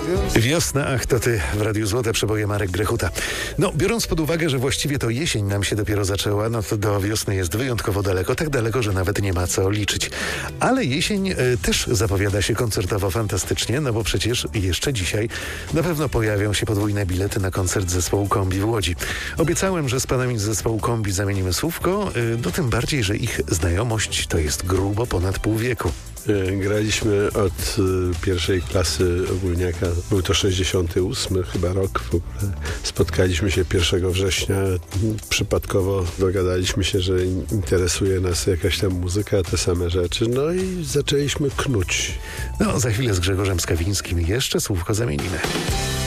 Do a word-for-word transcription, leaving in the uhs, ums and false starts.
Wiosna, ach to ty, w Radiu Złote przeboje Marek Grechuta. No, biorąc pod uwagę, że właściwie to jesień nam się dopiero zaczęła, no to do wiosny jest wyjątkowo daleko, tak daleko, że nawet nie ma co liczyć. Ale jesień y, też zapowiada się koncertowo fantastycznie, no bo przecież jeszcze dzisiaj na pewno pojawią się podwójne bilety na koncert zespołu Kombi w Łodzi. Obiecałem, że z panami z zespołu Kombi zamienimy słówko, y, no tym bardziej, że ich znajomość to jest grubo ponad pół wieku. Graliśmy od y, pierwszej klasy ogólniaka. Był to sześćdziesiąty ósmy chyba rok. W ogóle spotkaliśmy się pierwszego września. Przypadkowo dogadaliśmy się, że interesuje nas jakaś tam muzyka, te same rzeczy. No i zaczęliśmy knuć. No, za chwilę z Grzegorzem Skawińskim jeszcze słówko zamienimy.